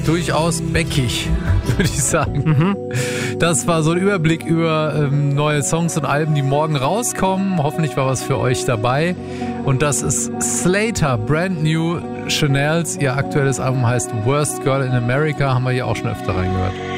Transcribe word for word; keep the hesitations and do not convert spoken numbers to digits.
durchaus bäckig, würde ich sagen. Mhm. Das war so ein Überblick über ähm, neue Songs und Alben, die morgen rauskommen. Hoffentlich war was für euch dabei. Und das ist Slater, Brand New Chanels. Ihr aktuelles Album heißt Worst Girl in America. Haben wir hier auch schon öfter reingehört.